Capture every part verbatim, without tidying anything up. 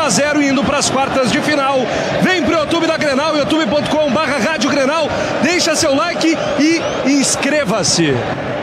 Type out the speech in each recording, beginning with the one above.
a zero indo para as quartas de final. Vem pro YouTube da Grenal, youtube ponto com barra Rádio Grenal. Deixa seu like e inscreva-se.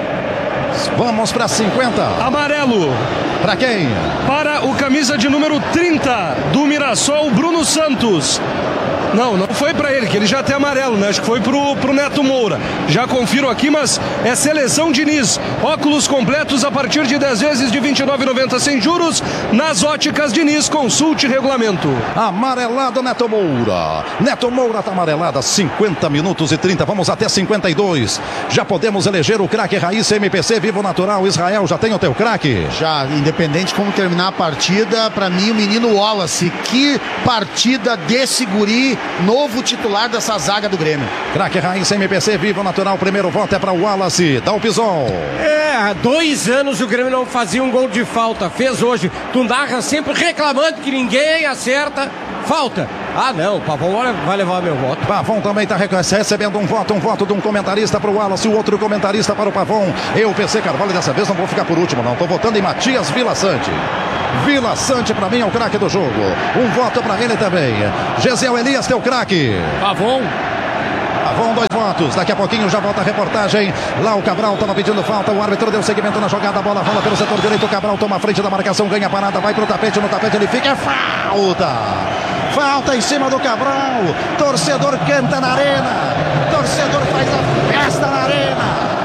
Vamos para cinquenta. Amarelo. Para quem? Para o camisa de número trinta do Mirassol, Bruno Santos. Não, não foi para ele, que ele já tem amarelo, né? Acho que foi pro, pro Neto Moura. Já confiro aqui, mas é seleção Diniz. Óculos completos a partir de dez vezes de vinte e nove reais e noventa centavos sem juros. Nas óticas Diniz, consulte regulamento. Amarelado Neto Moura. Neto Moura tá amarelada, cinquenta minutos e trinta. Vamos até cinquenta e dois. Já podemos eleger o craque raiz M P C Vivo Natural. Israel, já tem o teu craque? Já, independente de como terminar a partida, para mim o menino Wallace. Que partida desse guri, novo titular dessa zaga do Grêmio. Craque raiz M P C Vivo Natural, primeiro voto é para o Wallace. Dá o pisão. É, há dois anos o Grêmio não fazia um gol de falta, fez hoje. Tu narra sempre reclamando que ninguém acerta. Falta. Ah não, o Pavão vai levar meu voto. Pavão também está recebendo um voto, um voto de um comentarista para o Wallace, o outro comentarista para o Pavão. Eu, P C Carvalho, dessa vez não vou ficar por último não, estou votando em Matias Vila Sante. Vila Sante para mim é o craque do jogo. Um voto para ele também. Gesiel Elias, teu craque. Pavão. Pavão, dois votos. Daqui a pouquinho já volta a reportagem. Lá o Cabral estava pedindo falta. O árbitro deu seguimento na jogada. A bola rola pelo setor direito. O Cabral toma a frente da marcação, ganha a parada, vai pro tapete. No tapete ele fica. É falta. Falta em cima do Cabral. Torcedor canta na arena. Torcedor faz a festa na arena.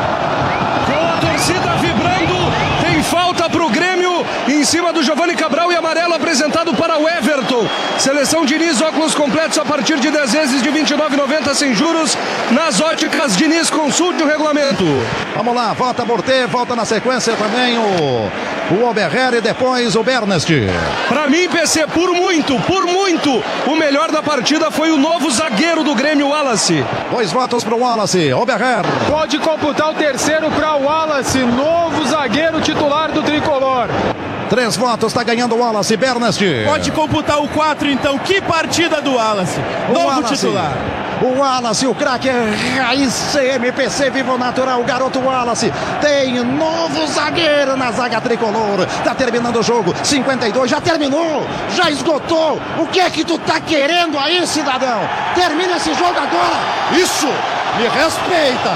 Com a torcida vibrando, tem falta pro Grêmio em cima do Giovanni Cabral e amarelo apresentado para o Everton. Seleção Diniz, óculos completos a partir de dez vezes de vinte e nove reais e noventa centavos sem juros. Nas óticas Diniz, consulte o regulamento. Vamos lá, volta Borté, volta na sequência também o, o Oberher e depois o Bernest. Para mim, P C, por muito, por muito, o melhor da partida foi o novo zagueiro do Grêmio, Wallace. Dois votos para o Wallace, Oberher. Pode computar o terceiro para o Wallace, novo zagueiro titular do Tricolor. Três votos, está ganhando o Wallace. Bernest. Pode computar o quatro, então. Que partida do Wallace. O Novo Wallace. titular. O Wallace, o craque raiz M P C Vivo Natural, o garoto Wallace. Tem novo zagueiro na zaga tricolor. Tá terminando o jogo. cinquenta e dois, já terminou. Já esgotou. O que é que tu tá querendo aí, cidadão? Termina esse jogo agora. Isso. Me respeita.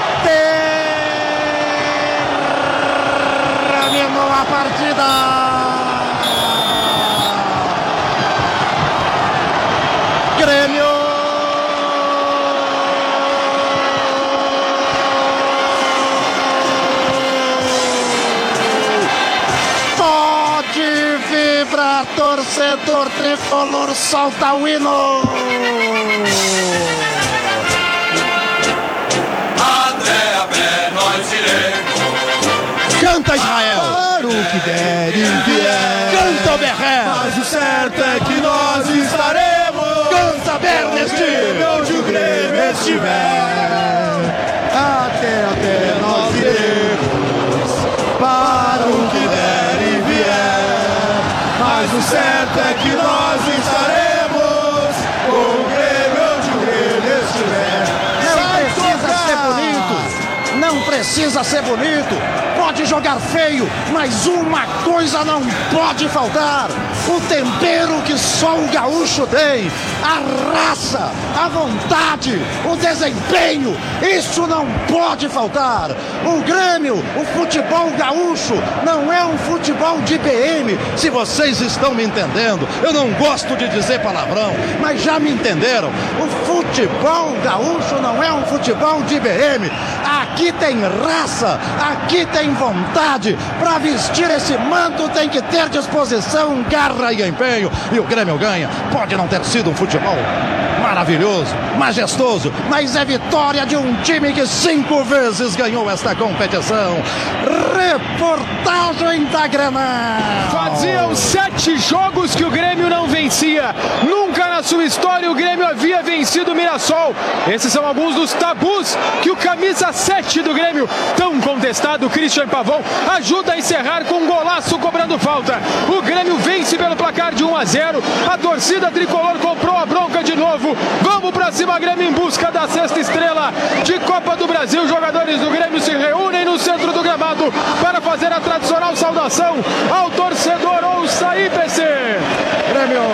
Terminou a partida. Grêmio. Pode vibrar, torcedor tricolor, solta o hino. Até a pé nós iremos. Canta, Israel. Para o que der e vier. Canta, Berré. Mas o certo é que nós estaremos. Canta, Bernest. Onde o Grêmio estiver. Até, até nós iremos. Para o que der e vier. Mas o certo é que nós estaremos. Com o Grêmio onde o Grêmio estiver. Não precisa ser bonito. Não precisa ser bonito. Pode jogar feio, mas uma coisa não pode faltar: o tempero que só o gaúcho tem, a raça, a vontade, o desempenho. Isso não pode faltar. O Grêmio, o futebol gaúcho, não é um futebol de P M. Se vocês estão me entendendo, eu não gosto de dizer palavrão, mas já me entenderam. O futebol gaúcho não é um futebol de B M. Aqui tem raça, aqui tem vontade. Para vestir esse manto tem que ter disposição, garra e empenho. E o Grêmio ganha. Pode não ter sido um futebol maravilhoso, majestoso, mas é vitória de um time que cinco vezes ganhou esta competição. Reportagem da Grenal. Faziam sete jogos que o Grêmio não vencia. Nunca na sua história o Grêmio havia vencido o Mirassol. Esses são alguns dos tabus que o camisa sete do Grêmio, tão contestado, Christian Pavão, ajuda a encerrar com um golaço cobrando falta. O Grêmio vence pelo placar de um a zero. A torcida tricolor comprou a bronca de novo. Vamos pra cima, Grêmio, em busca da sexta estrela de Copa do Brasil. Jogadores do Grêmio se reúnem no centro do gramado para fazer a tradicional saudação ao torcedor. Ouça aí, P C. Grêmio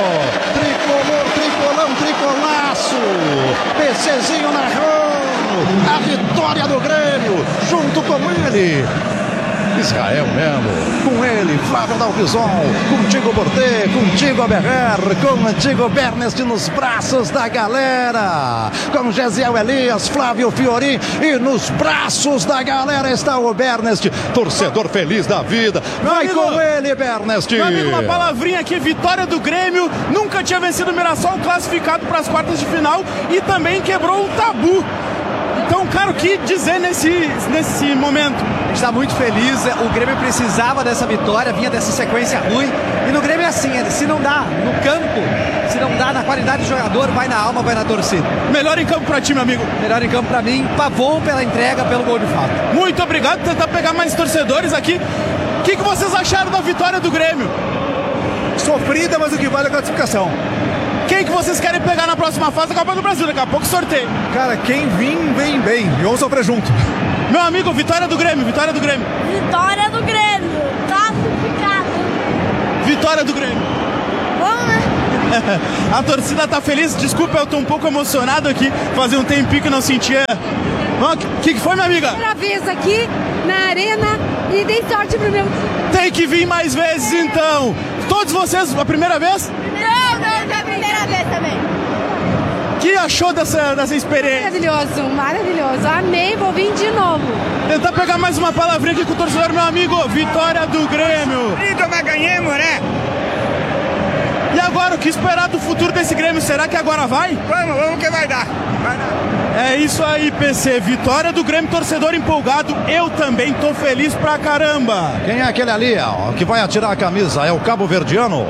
PCzinho narrou a vitória do Grêmio, junto com ele, Israel Melo, com ele, Flávio Dalpizon, contigo Bortê, contigo Aberrer, contigo Bernest nos braços da galera, com Gesiel Elias, Flávio Fiorin, e nos braços da galera está o Bernest, torcedor feliz da vida. Vai amigo, com ele, Bernest. Meu amigo, uma palavrinha aqui, vitória do Grêmio, nunca tinha vencido o Mirassol, classificado para as quartas de final e também quebrou o tabu. Então, cara, o que dizer nesse, nesse momento? A gente está muito feliz, o Grêmio precisava dessa vitória, vinha dessa sequência ruim, e no Grêmio é assim, se não dá no campo, se não dá na qualidade de jogador, vai na alma, vai na torcida. Melhor em campo pra ti, meu amigo? Melhor em campo pra mim, Pavon pela entrega, pelo gol de falta. Muito obrigado por tentar pegar mais torcedores aqui. O que, que vocês acharam da vitória do Grêmio? Sofrida, mas o que vale é a classificação. Quem que vocês querem pegar na próxima fase da Copa do Brasil? Daqui a pouco sorteio. Cara, quem vir, vem bem. E vamos sofrer junto. Meu amigo, vitória do Grêmio, vitória do Grêmio. Vitória do Grêmio, classificado. Vitória do Grêmio. Bom, né? A torcida tá feliz. Desculpa, eu tô um pouco emocionado aqui. Fazia um tempinho que não sentia. O que, que foi, minha amiga? Primeira vez aqui na arena e dei sorte pro meu time. Tem que vir mais vezes, então. Todos vocês, a primeira vez? Não, não, é a primeira vez também. O que achou dessa, dessa experiência? Maravilhoso, maravilhoso. Amei, vou vir de novo. Tentar pegar mais uma palavrinha aqui com o torcedor, meu amigo. Vitória do Grêmio. Então, mas ganhamos, né? E agora, o que esperar do futuro desse Grêmio? Será que agora vai? Vamos, vamos que vai dar. Vai dar. É isso aí, P C. Vitória do Grêmio, torcedor empolgado. Eu também tô feliz pra caramba. Quem é aquele ali, ó, que vai atirar a camisa? É o Cabo Verdiano?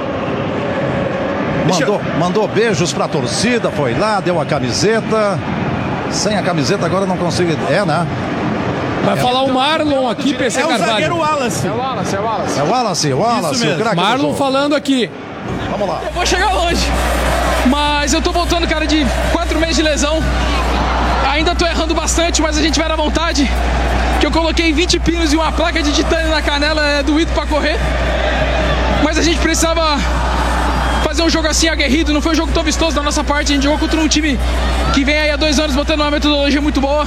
Mandou, mandou beijos pra torcida, foi lá, deu a camiseta. Sem a camiseta agora não consigo. É, né? Vai falar o Marlon aqui, P C É o Carvalho. zagueiro Wallace. É o Wallace, é o Wallace. É o Wallace, o Wallace, Isso mesmo. o craque do Marlon jogo. falando aqui. Vamos lá. Eu vou chegar longe, mas eu tô voltando, cara, de quatro meses de lesão. Ainda tô errando bastante, mas a gente vai na vontade. Que eu coloquei vinte pinos e uma placa de titânio na canela, é doído pra correr. Mas a gente precisava fazer um jogo assim aguerrido, não foi um jogo tão vistoso da nossa parte. A gente jogou contra um time que vem aí há dois anos botando uma metodologia muito boa.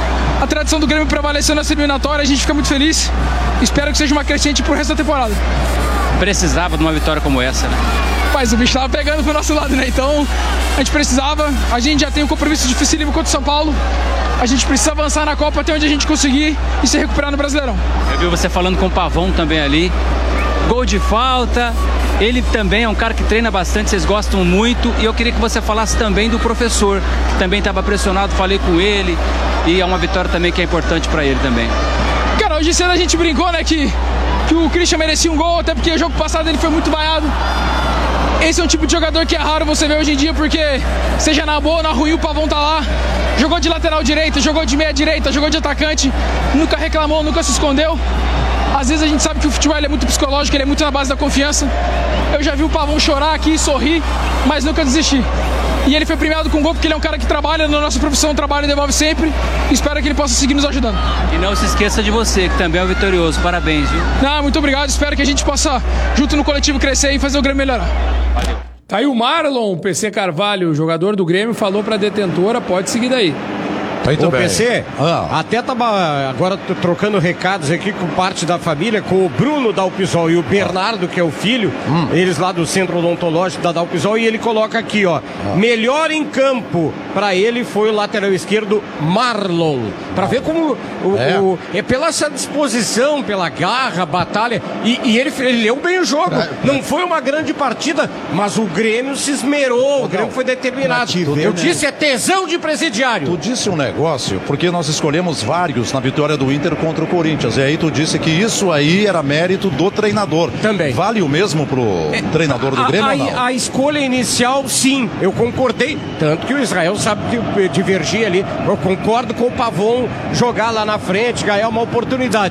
A tradição do Grêmio prevaleceu nessa eliminatória, a gente fica muito feliz. Espero que seja uma crescente pro resto da temporada. Precisava de uma vitória como essa, né? Mas o bicho tava pegando pro nosso lado, né? Então a gente precisava, a gente já tem um compromisso dificílimo contra o São Paulo. A gente precisa avançar na Copa até onde a gente conseguir e se recuperar no Brasileirão. Eu vi você falando com o Pavon também ali. Gol de falta, ele também é um cara que treina bastante, vocês gostam muito. E eu queria que você falasse também do professor, que também estava pressionado, falei com ele. E é uma vitória também que é importante para ele também. Cara, hoje cedo a gente brincou, né, que, que o Christian merecia um gol, até porque o jogo passado ele foi muito vaiado. Esse é um tipo de jogador que é raro você ver hoje em dia, porque seja na boa ou na ruim, o Pavon tá lá. Jogou de lateral direita, jogou de meia direita, jogou de atacante, nunca reclamou, nunca se escondeu. Às vezes a gente sabe que o futebol ele é muito psicológico, ele é muito na base da confiança. Eu já vi o Pavon chorar aqui, sorrir, mas nunca desistir. E ele foi premiado com gol porque ele é um cara que trabalha na nossa profissão, trabalha e devolve sempre. Espero que ele possa seguir nos ajudando. E não se esqueça de você, que também é um vitorioso. Parabéns, viu? Não, muito obrigado. Espero que a gente possa, junto no coletivo, crescer e fazer o Grêmio melhorar. Valeu. Tá aí o Marlon, P C Carvalho, jogador do Grêmio, falou pra detentora, pode seguir daí. Muito Ô, bem. P C, Ah. até tava agora t- trocando recados aqui com parte da família, com o Bruno Dalpizol e o Bernardo, que é o filho, Hum. eles lá do Centro Odontológico da Dalpizol, e ele coloca aqui, ó, melhor em campo pra ele foi o lateral esquerdo Marlon. Pra ver como o, É. o- é pela essa disposição, pela garra, batalha, e, e ele, ele leu bem o jogo. É. Não foi uma grande partida, mas o Grêmio se esmerou, o Grêmio foi determinado. Tudo Eu bem. disse, é tesão de presidiário. Tu disse um negócio, porque nós escolhemos vários na vitória do Inter contra o Corinthians. E aí tu disse que isso aí era mérito do treinador. Também. Vale o mesmo pro treinador do A- Grêmio a, ou não? a escolha inicial, sim, eu concordei. Tanto que o Israel sabe que divergir ali. Eu concordo com o Pavon jogar lá na frente, ganhar uma oportunidade.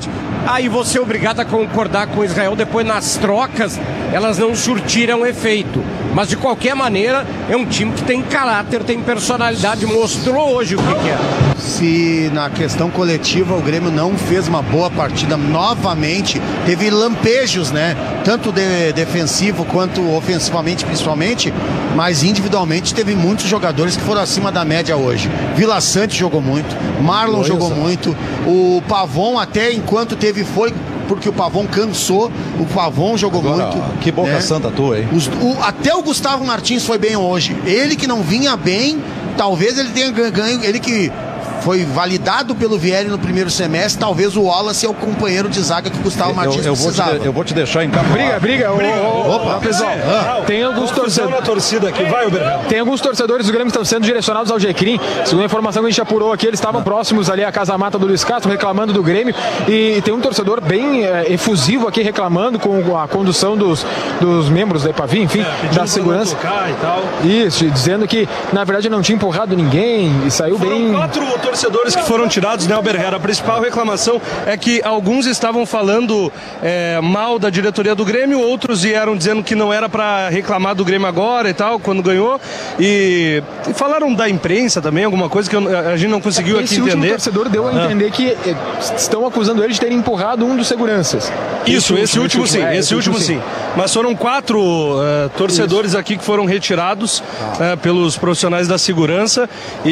Aí você é obrigado a concordar com Israel, depois nas trocas elas não surtiram efeito. Mas de qualquer maneira, é um time que tem caráter, tem personalidade, mostrou hoje o que, que é. Se na questão coletiva o Grêmio não fez uma boa partida novamente, teve lampejos, né? Tanto de, defensivo quanto ofensivamente, principalmente, mas individualmente teve muitos jogadores que foram acima da média hoje. Vila Sante jogou muito, Marlon Olha jogou só. muito, o Pavon até enquanto teve foi porque o Pavon cansou, o Pavon jogou Agora, muito. que boca né? santa tua, hein? Os- o- até o Gustavo Martins foi bem hoje. Ele que não vinha bem, talvez ele tenha ganho, ele que foi validado pelo Vieri no primeiro semestre, talvez o Wallace é o companheiro de zaga que o Gustavo Martins Eu, eu, vou te, precisava. de- eu vou te deixar em campo. Briga, briga. Ô, ô, ô, Opa. ô, pessoal, Ah. tem alguns Confusão na torcedores. torcida aqui, vai, Uber. Tem alguns torcedores do Grêmio que estão sendo direcionados ao Jequim. Segundo a informação que a gente apurou aqui, eles estavam próximos ali à Casa Mata do Luiz Castro, reclamando do Grêmio. E tem um torcedor bem eh, efusivo aqui, reclamando com a condução dos, dos membros da EPAVI, enfim, da segurança. Tocar e tal. Isso, dizendo que na verdade não tinha empurrado ninguém e saiu Foram bem. quatro torcedores que foram tirados, né, Alberher? A principal reclamação é que alguns estavam falando é, mal da diretoria do Grêmio, outros vieram dizendo que não era para reclamar do Grêmio agora e tal, quando ganhou. E, e falaram da imprensa também, alguma coisa que eu- a gente não conseguiu Esse aqui último entender. torcedor deu a Ah. entender que eh, estão acusando ele de ter empurrado um dos seguranças. Isso, esse último sim, é, esse último sim. Mas foram quatro eh, torcedores aqui que foram retirados eh, pelos profissionais da segurança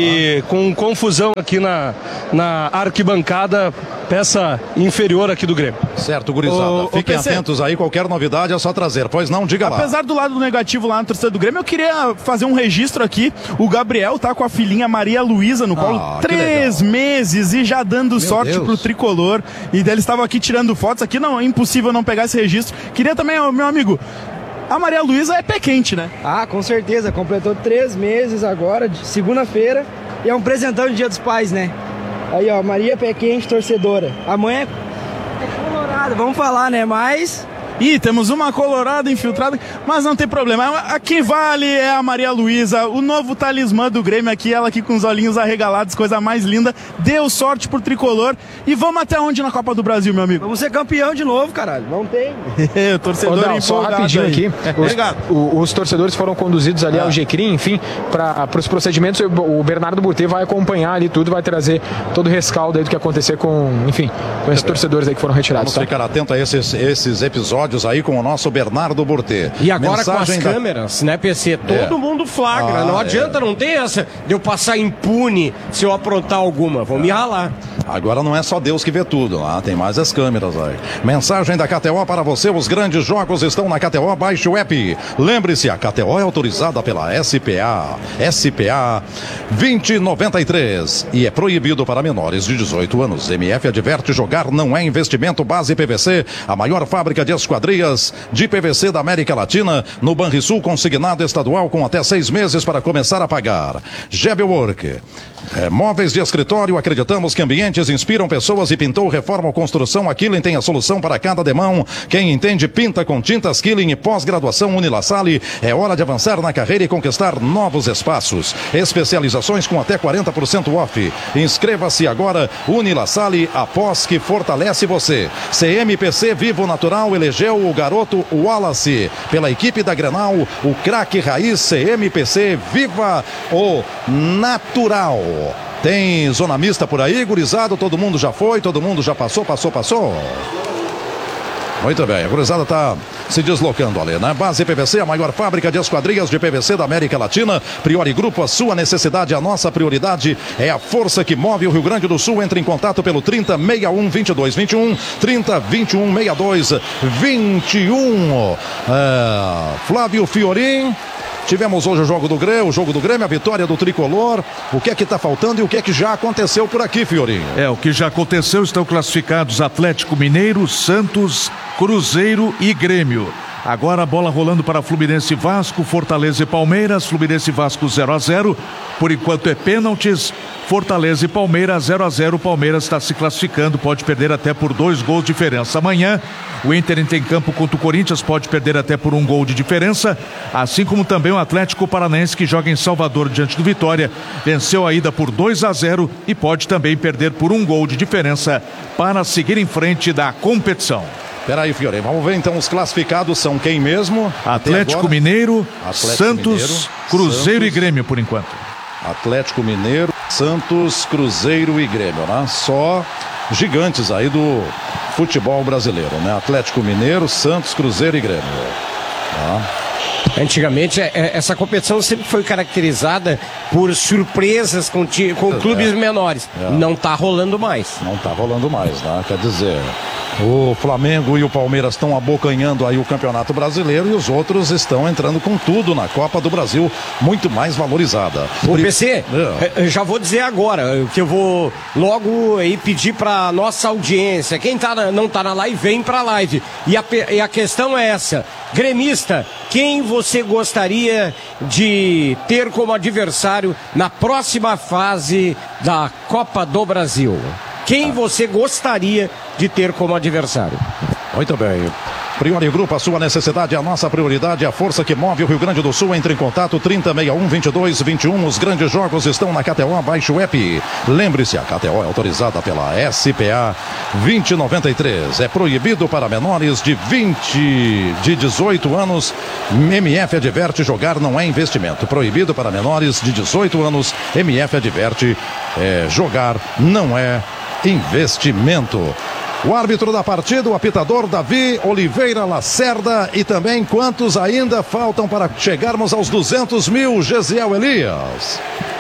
e com confusão aqui na, na arquibancada, peça inferior aqui do Grêmio. Certo, gurizada. Ô, ô, Fiquem P C. atentos aí, qualquer novidade é só trazer. Pois não, diga lá. Apesar do lado negativo lá na torcida do Grêmio, eu queria fazer um registro aqui. O Gabriel tá com a filhinha Maria Luísa no colo, Ah, que três meses e já dando sorte Deus. pro tricolor. E daí eles estavam aqui tirando fotos. Aqui não, é impossível não pegar esse registro. Queria também, ó, meu amigo, a Maria Luísa é pé quente, né? Ah, com certeza. Completou três meses agora, de segunda-feira. E é um presentão de Dia dos Pais, né? Aí, ó, Maria Pé Quente, torcedora. A mãe é é colorada, vamos falar, né? Mas... Ih, temos uma colorada infiltrada, mas não tem problema. A quem vale é a Maria Luísa, o novo talismã do Grêmio aqui, ela aqui com os olhinhos arregalados, coisa mais linda. Deu sorte pro tricolor. E vamos até onde na Copa do Brasil, meu amigo? Vamos ser campeão de novo, caralho. Vamos ter. o torcedor Ô, Dal, só empolgado rapidinho aí. aqui. Os, Obrigado. o- os torcedores foram conduzidos ali ao Jequim, enfim, para os procedimentos. O Bernardo Burti vai acompanhar ali tudo, vai trazer todo o rescaldo aí do que acontecer com, enfim, com esses torcedores aí que foram retirados. Vamos Tá? ficar atento a esses, esses episódios aí com o nosso Bernardo Burti. E agora Mensagem com as da- câmeras, né, P C? Todo É. mundo flagra. Ah, não é. adianta, não tem essa de eu passar impune se eu aprontar alguma. Vou me ralar. Agora não é só Deus que vê tudo, lá tem mais as câmeras aí. Mensagem da K T O para você, os grandes jogos estão na K T O, baixe o app. Lembre-se, a K T O é autorizada pela S P A, S P A vinte e noventa e três e é proibido para menores de dezoito anos. M F adverte: jogar não é investimento. Base P V C, a maior fábrica de esquadrias de P V C da América Latina, no Banrisul, consignado estadual com até seis meses para começar a pagar. G B Work. É, móveis de escritório, acreditamos que ambientes inspiram pessoas e pintou, reforma ou construção. A Killing tem a solução para cada demão. Quem entende, pinta com tintas Killing e pós-graduação Unilassale. É hora de avançar na carreira e conquistar novos espaços. Especializações com até quarenta por cento off. Inscreva-se agora. Unilassale, a pós que fortalece você. C M P C Vivo Natural elegeu o garoto Wallace. Pela equipe da Grenal, o craque raiz C M P C Viva o Natural. Tem zona mista por aí, gurizado, todo mundo já foi, todo mundo já passou, passou, passou. Muito bem, a gurizada está se deslocando ali, né? Base P V C, a maior fábrica de esquadrias de P V C da América Latina. Priori Grupo, a sua necessidade, a nossa prioridade é a força que move o Rio Grande do Sul. Entre em contato pelo trinta, sessenta e um, vinte e dois, vinte e um, trinta, vinte e um, sessenta e dois, vinte e um. É, Flávio Fiorin. Tivemos hoje o jogo do Grêmio, o jogo do Grêmio, a vitória do Tricolor. O que é que está faltando e o que é que já aconteceu por aqui, Fiorinho? É, o que já aconteceu, estão classificados Atlético Mineiro, Santos, Cruzeiro e Grêmio. Agora a bola rolando para Fluminense e Vasco, Fortaleza e Palmeiras, Fluminense e Vasco zero a zero. Por enquanto é pênaltis, Fortaleza e Palmeiras zero a zero. Palmeiras está se classificando, pode perder até por dois gols de diferença. Amanhã o Inter entra em campo contra o Corinthians, pode perder até por um gol de diferença, assim como também o Atlético Paranaense, que joga em Salvador diante do Vitória, venceu a ida por dois a zero e pode também perder por um gol de diferença para seguir em frente da competição. Peraí, Fiore, vamos ver então os classificados são quem mesmo? Atlético Mineiro, Atlético Santos, Mineiro, Cruzeiro Santos, e Grêmio por enquanto. Atlético Mineiro, Santos, Cruzeiro e Grêmio, né? Só gigantes aí do futebol brasileiro, né? Atlético Mineiro, Santos, Cruzeiro e Grêmio. Tá? Antigamente, essa competição sempre foi caracterizada por surpresas com, com clubes é. menores. É. Não tá rolando mais. Não tá rolando mais, né? Quer dizer, o Flamengo e o Palmeiras estão abocanhando aí o Campeonato Brasileiro e os outros estão entrando com tudo na Copa do Brasil, muito mais valorizada. O P C, é. já vou dizer agora, que eu vou logo aí pedir pra nossa audiência, quem tá na, não tá na live, vem pra live. E a, e a questão é essa, gremista, quem você gostaria de ter como adversário na próxima fase da Copa do Brasil? Quem você gostaria de ter como adversário? Muito bem. Priori Grupo, a sua necessidade é a nossa prioridade, a força que move o Rio Grande do Sul. Entre em contato trinta, sessenta e um, vinte e dois, vinte e um. Os grandes jogos estão na K T O, baixe o app. Lembre-se, a K T O é autorizada pela S P A vinte e noventa e três. É proibido para menores de vinte, de dezoito anos. M F adverte, jogar não é investimento. Proibido para menores de dezoito anos. M F adverte, é, jogar não é investimento. O árbitro da partida, o apitador Davi Oliveira Lacerda. E também quantos ainda faltam para chegarmos aos duzentos mil, Gesiel Elias?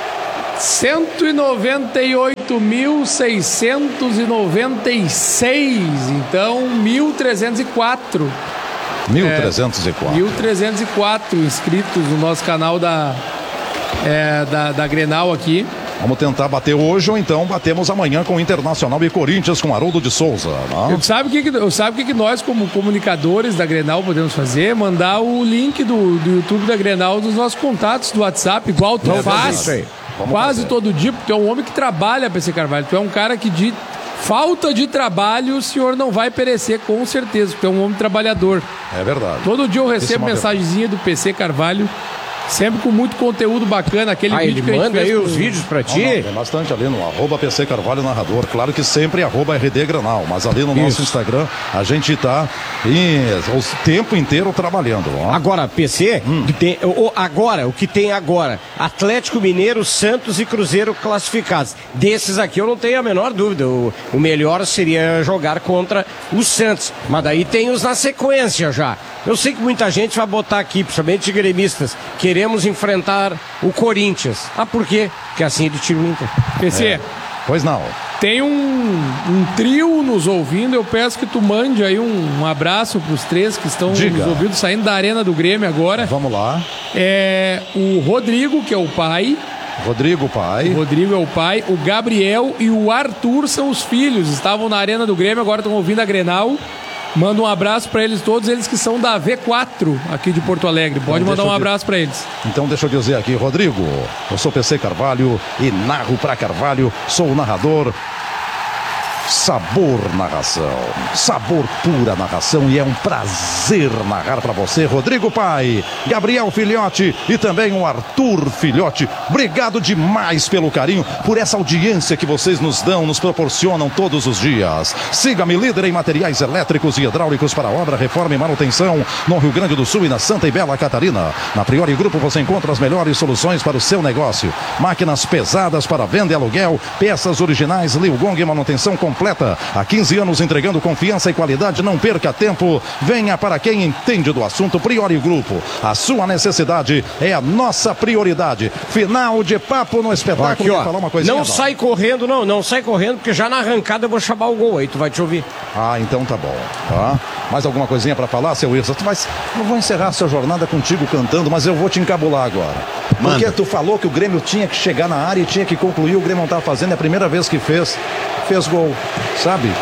cento e noventa e oito mil, seiscentos e noventa e seis. Então, mil trezentos e quatro. mil trezentos e quatro. É, mil trezentos e quatro inscritos no nosso canal da, é, da, da Grenal aqui. Vamos tentar bater hoje ou então batemos amanhã com o Internacional e Corinthians com Haroldo de Souza. Eu sabe o que, que, eu sabe que, que nós, como comunicadores da Grenal, podemos fazer? Mandar o link do, do YouTube da Grenal dos nossos contatos do WhatsApp, igual tu é faz quase fazer. todo dia, porque tu é um homem que trabalha, P C Carvalho. Tu é um cara que de falta de trabalho o senhor não vai perecer, com certeza, porque tu é um homem trabalhador. É verdade. Todo dia eu recebo é mensagenzinha do P C Carvalho. Sempre com muito conteúdo bacana, aquele ah, vídeo ele que a gente manda fez aí com... os vídeos pra ti? Não, não, tem bastante ali no arroba P C Carvalho Narrador. Claro que sempre arroba R D Granal, mas ali no Isso. nosso Instagram a gente tá em, o tempo inteiro trabalhando. Ó. Agora, P C, hum. tem, o, agora, o que tem agora? Atlético Mineiro, Santos e Cruzeiro classificados. Desses aqui eu não tenho a menor dúvida. O, o melhor seria jogar contra o Santos. Mas daí tem os na sequência já. Eu sei que muita gente vai botar aqui, principalmente gremistas, queremos enfrentar o Corinthians. Ah, por quê? Porque assim ele tira o Inter. P C, é. Pois não. Tem um, um trio nos ouvindo, eu peço que tu mande aí um, um abraço pros três que estão Diga. nos ouvindo, saindo da Arena do Grêmio agora. Vamos lá. É o Rodrigo, que é o pai. Rodrigo, pai. O Rodrigo é o pai. O Gabriel e o Arthur são os filhos. Estavam na Arena do Grêmio, agora estão ouvindo a Grenal. Manda um abraço para eles todos, eles que são da V quatro aqui de Porto Alegre. Pode então, mandar um abraço para eles. Então deixa eu dizer aqui, Rodrigo, eu sou P C Carvalho e narro para Carvalho, sou o narrador. Sabor narração, sabor pura narração, e é um prazer narrar para você, Rodrigo Pai, Gabriel Filhote e também o Arthur Filhote. Obrigado demais pelo carinho, por essa audiência que vocês nos dão, nos proporcionam todos os dias. Siga-me, líder em materiais elétricos e hidráulicos para obra, reforma e manutenção no Rio Grande do Sul e na Santa e Bela Catarina. Na Priori Grupo você encontra as melhores soluções para o seu negócio. Máquinas pesadas para venda e aluguel, peças originais, Liu Gong e manutenção completa. Há quinze anos entregando confiança e qualidade. Não perca tempo. Venha para quem entende do assunto. Priori Grupo. A sua necessidade é a nossa prioridade. Final de papo no espetáculo. Aqui, ó, falar uma coisinha, não, não sai correndo, não. Não sai correndo, porque já na arrancada eu vou chamar o gol aí. Tu vai te ouvir. Ah, então tá bom. Tá? Mais alguma coisinha para falar, seu Irsa? Tu vai... Eu vou encerrar a sua jornada contigo cantando, mas eu vou te encabular agora. Manda. Porque tu falou que o Grêmio tinha que chegar na área e tinha que concluir. O Grêmio não estava fazendo. É a primeira vez que fez. Fez gol, sabe?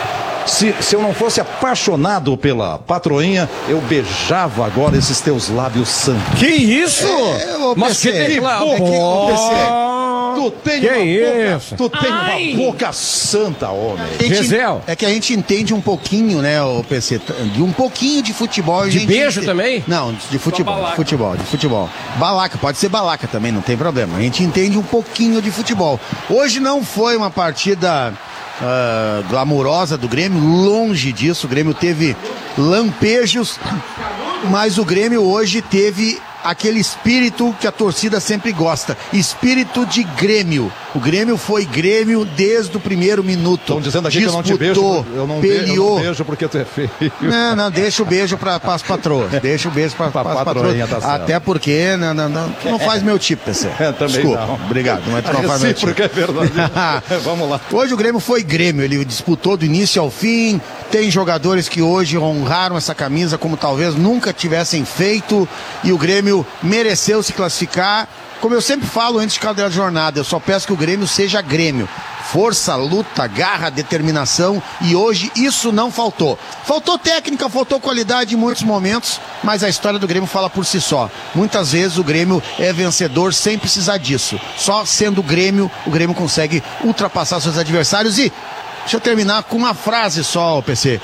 Se, se eu não fosse apaixonado pela patroinha, eu beijava agora esses teus lábios santos. Que isso? É, ô, Mas que P C, declaração. é que, ô, P C, Tu tem Que uma isso? boca, tu tem Ai. uma boca santa, homem. a gente- Gisele. É que a gente entende um pouquinho, né, o P C, de um pouquinho de futebol. a De gente beijo ente- também? Não, de futebol, de futebol, de futebol. Balaca, pode ser balaca também, não tem problema. A gente entende um pouquinho de futebol. Hoje não foi uma partida ah, glamurosa do Grêmio, longe disso. O Grêmio teve lampejos, mas o Grêmio hoje teve aquele espírito que a torcida sempre gosta, espírito de Grêmio. O Grêmio foi Grêmio desde o primeiro minuto. Estão dizendo aqui Disputou, que eu não te beijo, eu não, be- eu peleou. não beijo porque tu é feio. Não, não, deixa o beijo para as patroas. Deixa o beijo para as patroas. patroinha, tá certo. Até porque não, não, não, tu não faz meu tipo, P C. É, também Desculpa, não. obrigado, mas tu não A faz meu tipo. recíproca é verdade. Vamos lá. Hoje o Grêmio foi Grêmio, ele disputou do início ao fim. Tem jogadores que hoje honraram essa camisa como talvez nunca tivessem feito. E o Grêmio mereceu se classificar. Como eu sempre falo antes de cada jornada, eu só peço que o Grêmio seja Grêmio. Força, luta, garra, determinação, e hoje isso não faltou. Faltou técnica, faltou qualidade em muitos momentos, mas a história do Grêmio fala por si só. Muitas vezes o Grêmio é vencedor sem precisar disso. Só sendo Grêmio, o Grêmio consegue ultrapassar seus adversários. E deixa eu terminar com uma frase só, P C.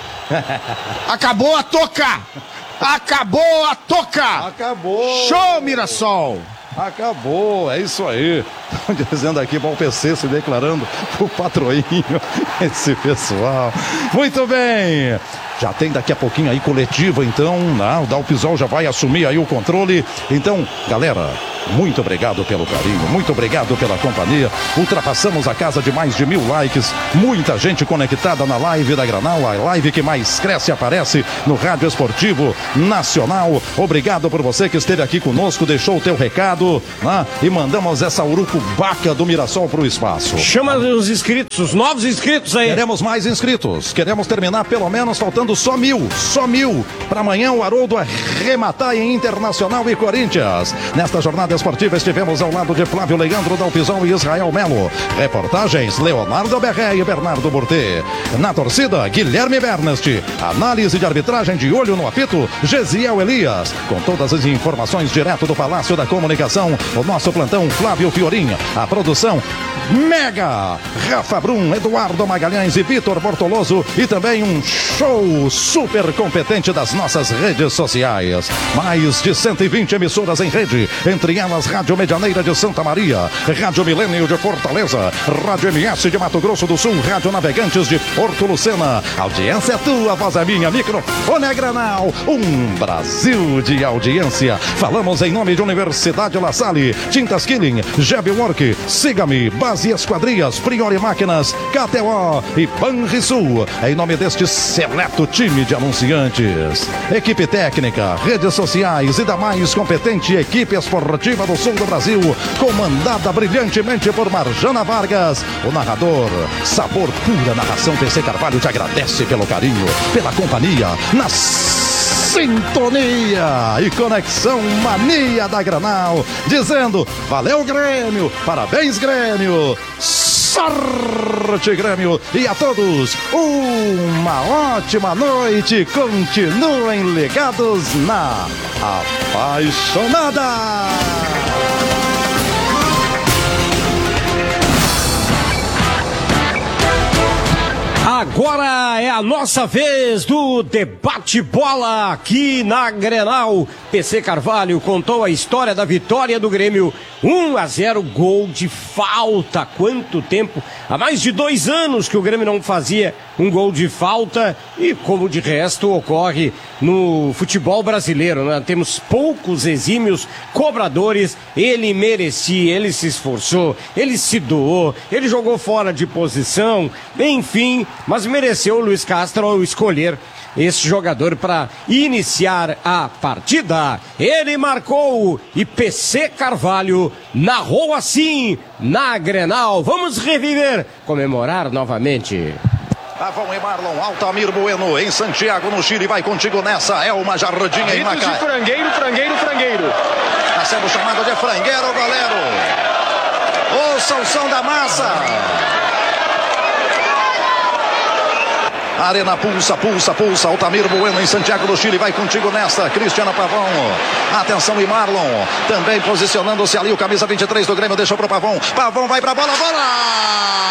Acabou a toca! Acabou a toca! Acabou! Show, Mirassol! Acabou, é isso aí. Estão dizendo aqui para o P C se declarando o patroinho, esse pessoal. Muito bem. Já tem daqui a pouquinho aí coletiva, então, né? O Dalpisol já vai assumir aí o controle. Então, galera, muito obrigado pelo carinho, muito obrigado pela companhia. Ultrapassamos a casa de mais de mil likes, muita gente conectada na live da Granal, a live que mais cresce e aparece no Rádio Esportivo Nacional. Obrigado por você que esteve aqui conosco, deixou o teu recado, né? E mandamos essa urucubaca do Mirassol pro espaço. Chama os inscritos, os novos inscritos aí. Queremos mais inscritos, queremos terminar pelo menos faltando só mil, só mil. Para amanhã o Haroldo arrematar em Internacional e Corinthians. Nesta jornada esportiva estivemos ao lado de Flávio Leandro Dalpisol e Israel Melo. Reportagens Leonardo Berré e Bernardo Burtê. Na torcida, Guilherme Bernest. Análise de arbitragem de olho no apito, Gesiel Elias. Com todas as informações direto do Palácio da Comunicação, o nosso plantão Flávio Fiorin. A produção Mega, Rafa Brum, Eduardo Magalhães e Vitor Bortoloso. E também um show super competente das nossas redes sociais. Mais de cento e vinte emissoras em rede, entre elas Rádio Medianeira de Santa Maria, Rádio Milênio de Fortaleza, Rádio M S de Mato Grosso do Sul, Rádio Navegantes de Porto Lucena. A audiência é tua, voz é minha, microfone é Granal. Um Brasil de audiência. Falamos em nome de Universidade La Salle, Tintas Killing, Jeb Work, Siga-me, Base Esquadrias, Priori Máquinas, K T O e Banrisul. Em nome deste seleto time de anunciantes, equipe técnica, redes sociais e da mais competente equipe esportiva do sul do Brasil, comandada brilhantemente por Marjana Vargas, o narrador, sabor pura narração. P C Carvalho te agradece pelo carinho, pela companhia, na sintonia e conexão mania da Granal, dizendo valeu Grêmio, parabéns Grêmio, sorte Grêmio, e a todos uma ótima noite. Continuem ligados na Apaixonada. Agora é a nossa vez do debate bola aqui na Grenal. P C Carvalho contou a história da vitória do Grêmio, um a zero, gol de falta. Quanto tempo? Há mais de dois anos que o Grêmio não fazia um gol de falta, e como de resto ocorre no futebol brasileiro, né? Temos poucos exímios cobradores. Ele merecia, ele se esforçou, ele se doou, ele jogou fora de posição, enfim, mas mereceu o Luiz Castro ao escolher esse jogador para iniciar a partida. Ele marcou e P C Carvalho narrou assim na Grenal. Vamos reviver, comemorar novamente. Avon e Marlon, Altamir Bueno em Santiago, no Chile, vai contigo nessa. É uma jardinha em Macaé. de frangueiro, frangueiro, frangueiro. Está sendo chamado de frangueiro, goleiro. Ouça o som da massa. Arena pulsa, pulsa, pulsa. Altamir Bueno em Santiago do Chile. Vai contigo nesta. Cristiano Pavão. Atenção, e Marlon. Também posicionando-se ali o camisa vinte e três do Grêmio. Deixou pro Pavão. Pavão vai pra bola. Bola!